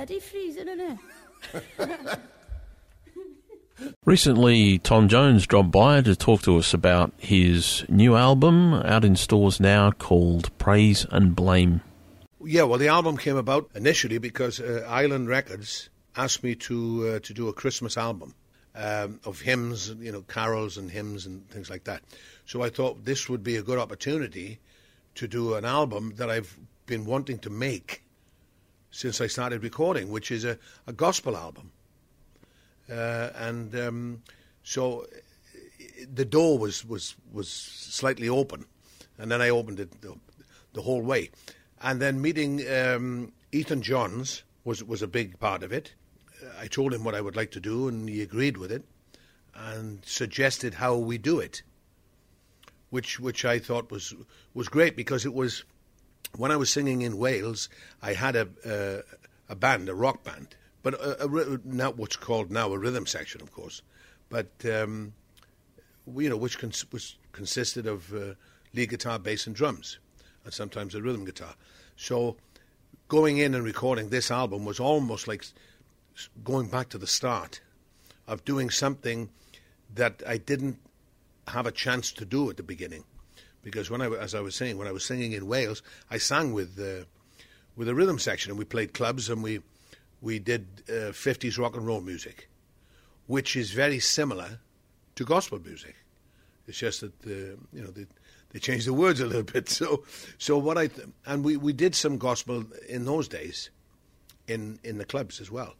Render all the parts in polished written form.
bloody freezing, isn't it? Recently, Tom Jones dropped by to talk to us about his new album out in stores now called Praise and Blame. Yeah, well, the album came about initially because Island Records asked me to do a Christmas album of hymns, carols and hymns and things like that. So I thought this would be a good opportunity to do an album that I've been wanting to make since I started recording, which is a gospel album. So the door was slightly open, and then I opened it the whole way. And then meeting Ethan Johns was a big part of it. I told him what I would like to do, and he agreed with it and suggested how we do it, which I thought was great, because it was when I was singing in Wales, I had a band, a rock band, but not what's called now a rhythm section, of course, but which consisted of lead guitar, bass, and drums, and sometimes a rhythm guitar. So going in and recording this album was almost like going back to the start of doing something that I didn't have a chance to do at the beginning, because as I was saying, when I was singing in Wales, I sang with a rhythm section, and we played clubs, and we did 50s rock and roll music, which is very similar to gospel music. It's just that they changed the words a little bit. So we did some gospel in those days, in the clubs as well.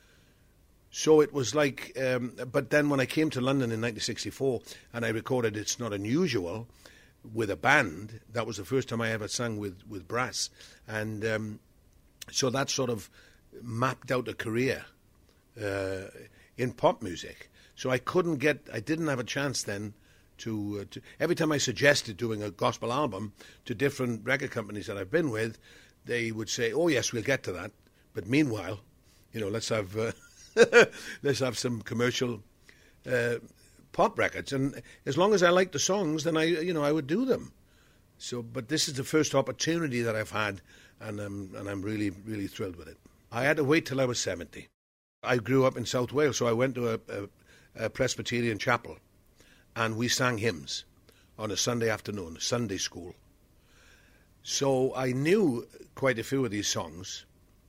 So it was like, but then when I came to London in 1964 and I recorded It's Not Unusual with a band, that was the first time I ever sang with brass. And so that sort of mapped out a career in pop music. So I didn't have a chance then to every time I suggested doing a gospel album to different record companies that I've been with, they would say, "Oh yes, we'll get to that. But meanwhile, let's have let's have some commercial pop records, and as long as I like the songs, then I would do them." So, but this is the first opportunity that I've had, and I'm really, really thrilled with it. I had to wait till I was 70. I grew up in South Wales, so I went to a Presbyterian chapel, and we sang hymns on a Sunday afternoon, Sunday school. So I knew quite a few of these songs.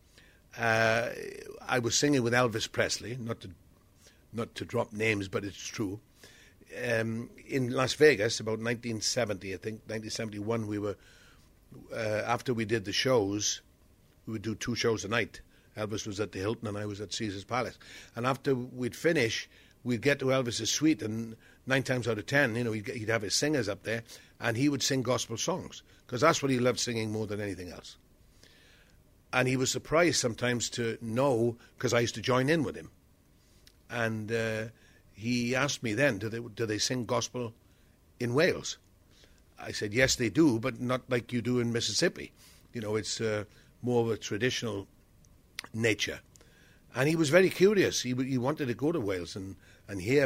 I was singing with Elvis Presley, not to drop names, but it's true. In Las Vegas, about 1970, I think, 1971, we were, after we did the shows, we would do 2 shows a night. Elvis was at the Hilton and I was at Caesar's Palace. And after we'd finish, we'd get to Elvis's suite, and 9 times out of 10, he'd have his singers up there, and he would sing gospel songs, because that's what he loved singing more than anything else. And he was surprised sometimes to know, because I used to join in with him. And he asked me then, do they sing gospel in Wales? I said, yes, they do, but not like you do in Mississippi. It's more of a traditional nature. And he was very curious. He wanted to go to Wales and hear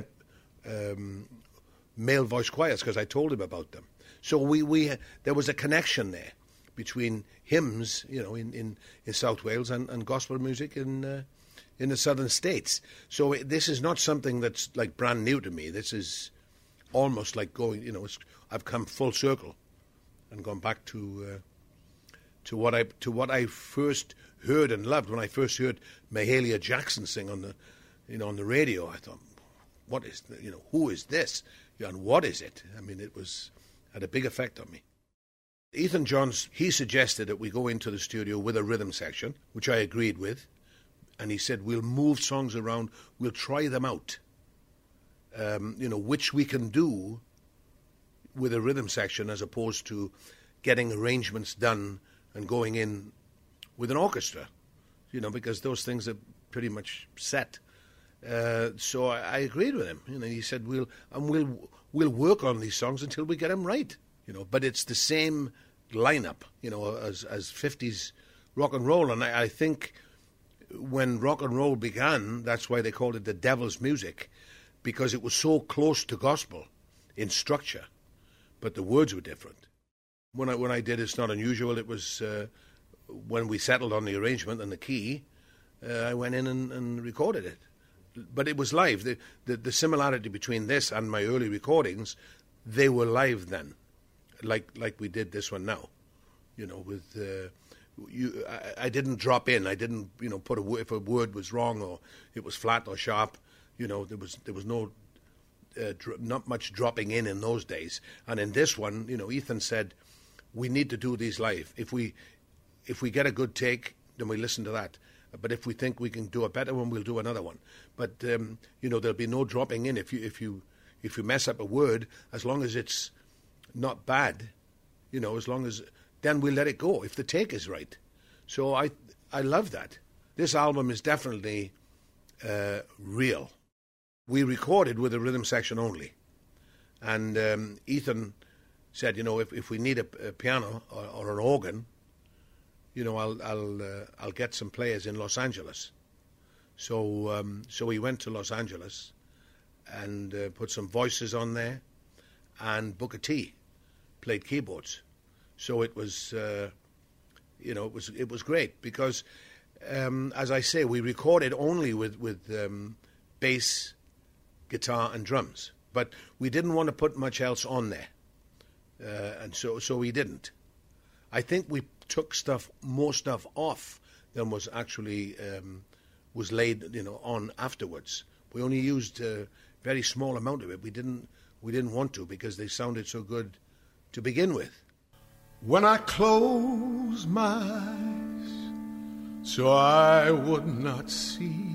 male voice choirs, because I told him about them. So there was a connection there between hymns, in South Wales and gospel music in the southern states. So this is not something that's like brand new to me. This is almost like going, I've come full circle and gone back to what I first heard and loved. When I first heard Mahalia Jackson sing on the radio, I thought, what is, who is this? And what is it? I mean, had a big effect on me. Ethan Johns, he suggested that we go into the studio with a rhythm section, which I agreed with. And he said, we'll move songs around, we'll try them out, which we can do with a rhythm section as opposed to getting arrangements done and going in with an orchestra, because those things are pretty much set. So I agreed with him. He said, we'll work on these songs until we get them right. But it's the same lineup, as 50s rock and roll. And I think when rock and roll began, that's why they called it the devil's music, because it was so close to gospel in structure, but the words were different. When I did It's Not Unusual, it was when we settled on the arrangement and the key, I went in and recorded it. But it was live. The similarity between this and my early recordings, they were live then, like we did this one now. You know, with I didn't drop in. I didn't, put if a word was wrong or it was flat or sharp. There was no not much dropping in those days. And in this one, Ethan said, we need to do these live. If we get a good take, then we listen to that. But if we think we can do a better one, we'll do another one. But there'll be no dropping in if you mess up a word, as long as it's not bad, as long as then we'll let it go if the take is right. So I love that. This album is definitely real. We recorded with a rhythm section only, and Ethan said, if we need a piano or an organ, I'll get some players in Los Angeles. So we went to Los Angeles and put some voices on there, and Booker T played keyboards. So it was, it was great because, as I say, we recorded only with bass, guitar, and drums, but we didn't want to put much else on there, and so we didn't. I think we took more stuff off than was actually was laid, on afterwards. We only used a very small amount of it. We didn't want to because they sounded so good to begin with. When I close my eyes, so I would not see